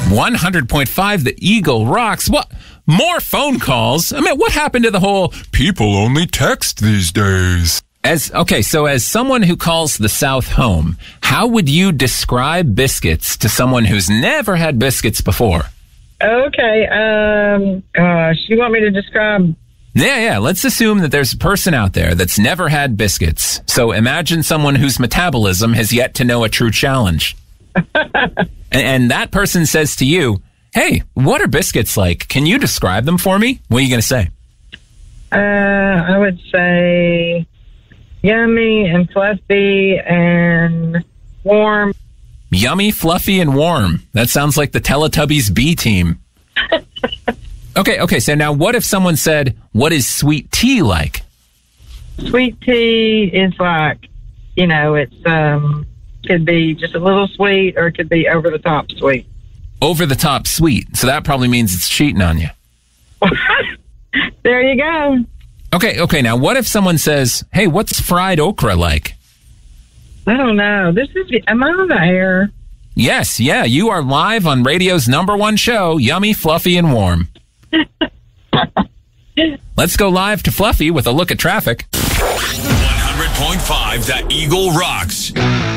100.5, the Eagle rocks. What? More phone calls? I mean, what happened to the whole people only text these days? So as someone who calls the South home, how would you describe biscuits to someone who's never had biscuits before? Okay. Gosh, you want me to describe? Yeah. Let's assume that there's a person out there that's never had biscuits. So imagine someone whose metabolism has yet to know a true challenge. and that person says to you, hey, what are biscuits like? Can you describe them for me? What are you going to say? I would say yummy and fluffy and warm. Yummy, fluffy, and warm. That sounds like the Teletubbies B team. Okay, so now what if someone said, what is sweet tea like? Sweet tea is like, it's could be just a little sweet or it could be over the top sweet. Over the top sweet. So that probably means it's cheating on you. There you go. Okay, now what if someone says, hey, what's fried okra like? I don't know. Am I on the air? Yes, you are live on radio's #1 show, Yummy, Fluffy, and Warm. Let's go live to Fluffy with a look at traffic. 100.5, the Eagle rocks.